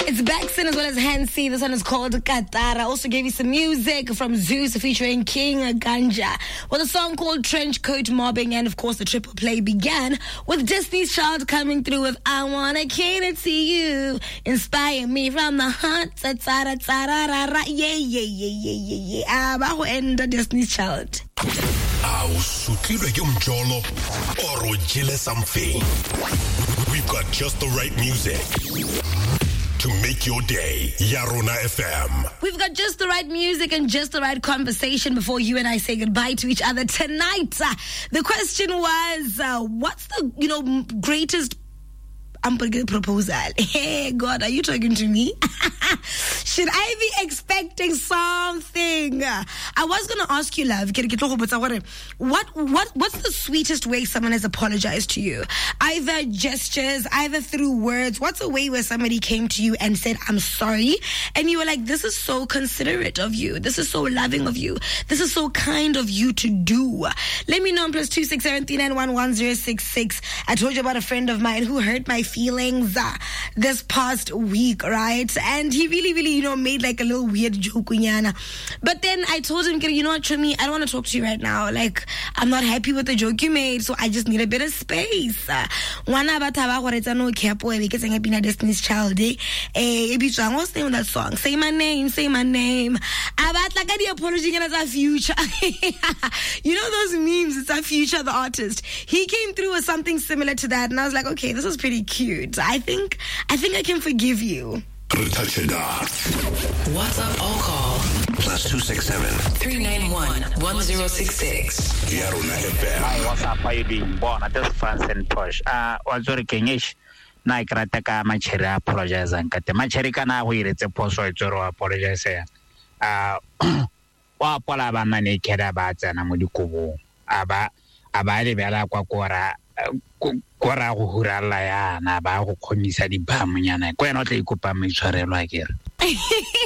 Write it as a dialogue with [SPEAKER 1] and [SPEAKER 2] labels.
[SPEAKER 1] It's Baxton as well as Hansi. This one is called Katara. Also gave you some music from Zeus featuring King Ganja with a song called Trench Coat Mobbing. And of course, the triple play began with Destiny's Child coming through with I Wanna Cater to You. Inspire me from the heart. Yeah, yeah, yeah, yeah, yeah, yeah. About to end Destiny's Child.
[SPEAKER 2] Or something. We've got just the right music to make your day. Yarona FM.
[SPEAKER 1] We've got just the right music and just the right conversation before you and I say goodbye to each other tonight. The question was, what's the greatest proposal? Hey, God, are you talking to me? Should I be expecting something? I was going to ask you, love, what's the sweetest way someone has apologized to you? Either gestures, either through words. What's a way where somebody came to you and said, I'm sorry? And you were like, this is so considerate of you. This is so loving of you. This is so kind of you to do. Let me know on +267 3911066. I told you about a friend of mine who hurt my feelings this past week, right? And he really, made like a little weird joke. But then I told him, you know what, Trimi, I don't want to talk to you right now. Like, I'm not happy with the joke you made, so I just need a bit of space. Destiny's Child. What's the name of that song? Say my name, say my name. About like the apology and our future. You know those memes, it's our future, the artist. He came through with something similar to that, and I was like, okay, this is pretty cute. I think I can forgive you.
[SPEAKER 3] WhatsApp or call +267 391 1066.
[SPEAKER 2] Yarona FM.
[SPEAKER 4] Hi, what's up? How you doing? Born at this France and Posh. Wazuri Kengish. Na ikrataka macheri apologize ankate. Macheri kana huiretse poso itsoro apologize. Wa pola bana ne kera ba tsena mo dikobo. Aba le bela kwa kora go hurala yana ba go khomisa di bamonyana. Ko ena o tla ikopa maitshwarelo a kere.